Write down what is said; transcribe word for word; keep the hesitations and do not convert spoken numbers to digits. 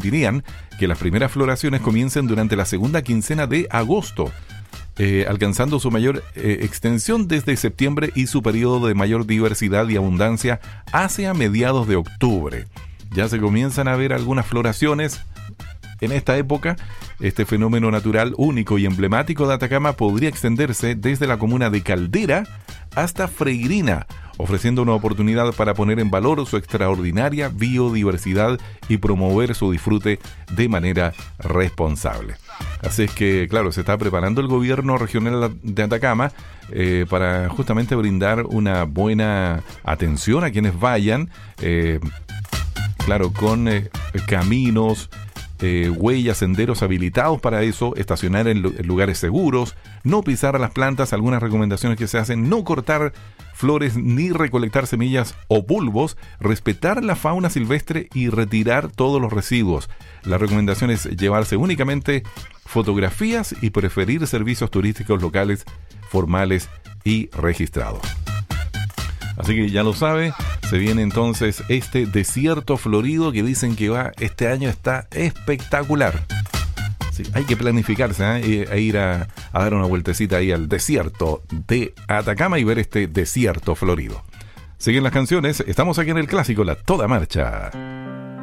permitirían que las primeras floraciones comiencen durante la segunda quincena de agosto, eh, alcanzando su mayor eh, extensión desde septiembre y su periodo de mayor diversidad y abundancia hacia mediados de octubre. Ya se comienzan a ver algunas floraciones en esta época. Este fenómeno natural único y emblemático de Atacama podría extenderse desde la comuna de Caldera hasta Freirina, ofreciendo una oportunidad para poner en valor su extraordinaria biodiversidad y promover su disfrute de manera responsable. Así es que, claro, se está preparando el gobierno regional de Atacama eh, para justamente brindar una buena atención a quienes vayan, eh, claro, con eh, caminos, Eh, huellas, senderos habilitados para eso, estacionar en, en lugares seguros, no pisar las plantas. Algunas recomendaciones que se hacen: no cortar flores ni recolectar semillas o bulbos, respetar la fauna silvestre y retirar todos los residuos. La recomendación es llevarse únicamente fotografías y preferir servicios turísticos locales, formales y registrados. Así que ya lo sabe, se viene entonces este desierto florido que dicen que va este año, está espectacular. Sí, hay que planificarse, ¿eh? e ir a, a dar una vueltecita ahí al desierto de Atacama y ver este desierto florido. Siguen las canciones, estamos aquí en el clásico La Toda Marcha.